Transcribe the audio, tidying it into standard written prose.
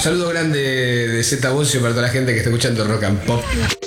saludo grande de Z Bocio para toda la gente que está escuchando Rock and Pop.